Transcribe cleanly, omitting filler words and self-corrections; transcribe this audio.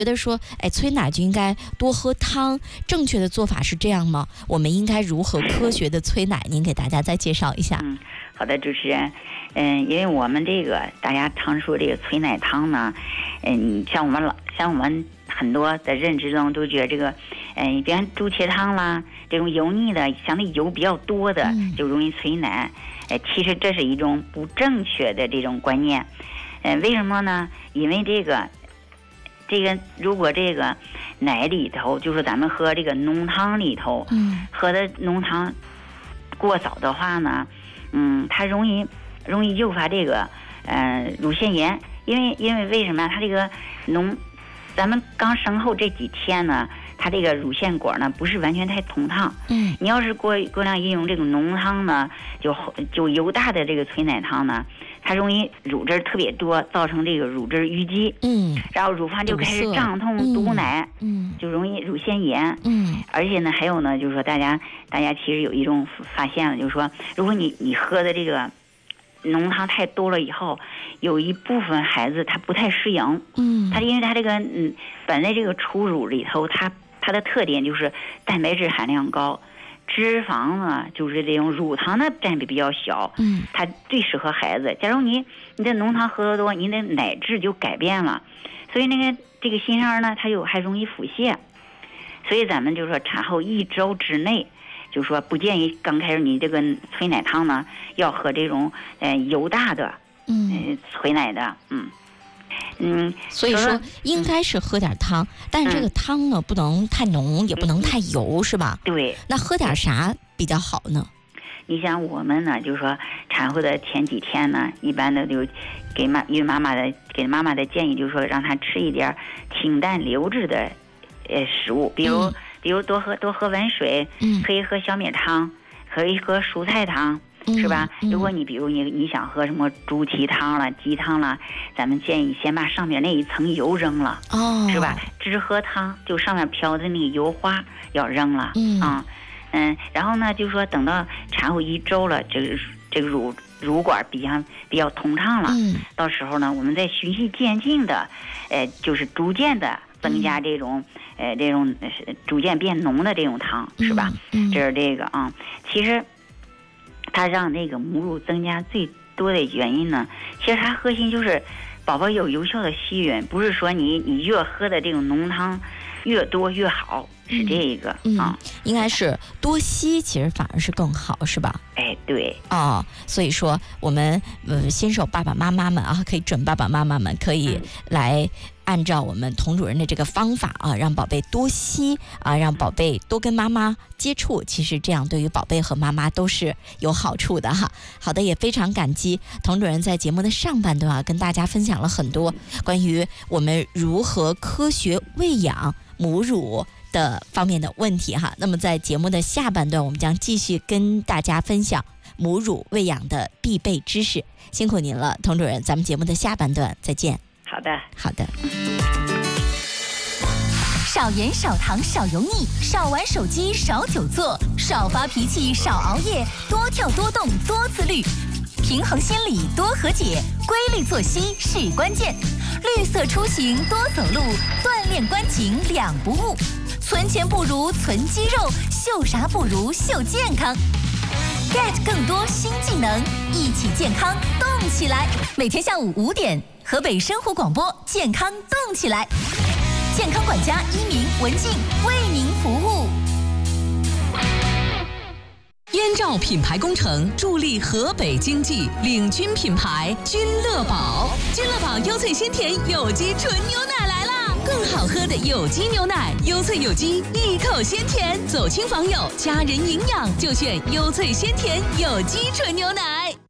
觉得说，哎，催奶就应该多喝汤，正确的做法是这样吗？我们应该如何科学的催奶？您给大家再介绍一下。 好的，主持人，因为我们这个大家常说这个催奶汤呢，像我们很多的认知中都觉得这个，比方猪茄汤啦，这种油腻的，相对油比较多的就容易催奶。其实这是一种不正确的这种观念。为什么呢？因为这个如果这个奶里头，就是咱们喝这个浓汤里头，喝的浓汤过早的话呢，它容易诱发这个乳腺炎，因为为什么呀？它这个咱们刚生后这几天呢，它这个乳腺管呢不是完全太通畅。你要是过量饮用这种浓汤呢，就油大的这个催奶汤呢，它容易乳汁特别多，造成这个乳汁淤积。然后乳房就开始胀痛堵奶，就容易乳腺炎。而且呢，还有呢，就是说大家其实有一种发现了，就是说，如果你喝的这个浓汤太多了以后，有一部分孩子他不太适应。他因为他这个本来这个初乳里头，它的特点就是蛋白质含量高，脂肪呢就是这种乳糖的占比比较小。它最适合孩子。假如你的浓汤喝得多，你的奶质就改变了，所以这个新生儿呢，他还容易腹泻。所以咱们就说产后1周之内，就说不建议刚开始你这个催奶汤呢要喝这种油大的催奶的。 所以说应该是喝点汤，但是这个汤呢不能太浓，也不能太油，是吧？ 对。 那喝点啥比较好呢？ 你像我们呢，就是说产后的前几天呢，一般的就给妈妈的建议就是说让她吃一点清淡流质的食物，比如多喝温水，可以喝小米汤，可以喝蔬菜汤。是吧？如果比如你想喝什么猪蹄汤了、鸡汤了，咱们建议先把上面那一层油扔了，是吧？只喝汤，就上面飘的那个油花要扔了。然后呢，就说等到产后1周了，这个乳管比较通畅了，到时候呢，我们再循序渐进的，就是逐渐的增加这种逐渐变浓的这种汤，是吧？这是这个啊。其实它让那个母乳增加最多的原因呢，其实它核心就是宝宝有有效的吸吮，不是说你越喝的这种浓汤越多越好，是这个应该是多吸，其实反而是更好，是吧？ 对所以说我们新手爸爸妈妈们可以准爸爸妈妈们可以来按照我们童主任的这个方法让宝贝多吸让宝贝多跟妈妈接触，其实这样对于宝贝和妈妈都是有好处的哈。好的，也非常感激童主任在节目的上半段跟大家分享了很多关于我们如何科学喂养母乳的方面的问题哈。那么在节目的下半段，我们将继续跟大家分享母乳喂养的必备知识。辛苦您了，童主任，咱们节目的下半段再见。 好的。 少盐少糖少油腻，少玩手机少久坐，少发脾气少熬夜，多跳多动多自律，平衡心理多和解，规律作息是关键，绿色出行多走路，锻炼关颈两不误，存钱不如存肌肉，秀啥不如秀健康。get 更多新技能，一起健康动起来。每天下午5点，河北生活广播健康动起来，健康管家一鸣文静为您服务。 燕赵品牌工程助力河北经济，领军品牌君乐宝。君乐宝优萃鲜甜有机纯牛奶来啦！更好喝的有机牛奶，优萃有机，一口鲜甜，走亲访友，家人营养就选优萃鲜甜有机纯牛奶。